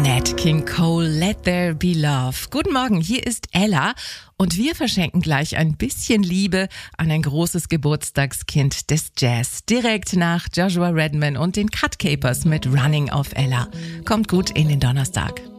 Nat King Cole, Let There Be Love. Guten Morgen, hier ist Ella und wir verschenken gleich ein bisschen Liebe an ein großes Geburtstagskind des Jazz. Direkt nach Joshua Redman und den Cut Capers mit Running auf Ella. Kommt gut in den Donnerstag.